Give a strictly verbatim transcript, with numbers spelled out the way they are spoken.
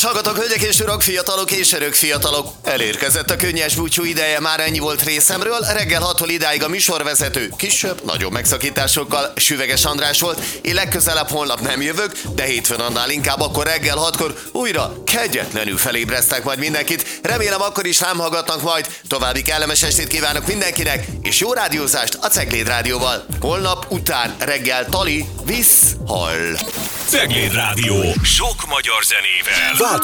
Kedves hallgatók, hölgyek és urak, fiatalok és örök fiatalok! Elérkezett a könnyes búcsú ideje, már ennyi volt részemről. Reggel hattól idáig a műsorvezető kisebb, nagyobb megszakításokkal Süveges András volt. Én legközelebb holnap nem jövök, de hétfőn annál inkább, akkor reggel hatkor újra kegyetlenül felébreztek majd mindenkit. Remélem akkor is rám hallgatnak majd. További kellemes estét kívánok mindenkinek, és jó rádiózást a Cegléd Rádióval. Holnap után reggel tali, visz, hall. Cegléd Rádió. Sok magyar zenével.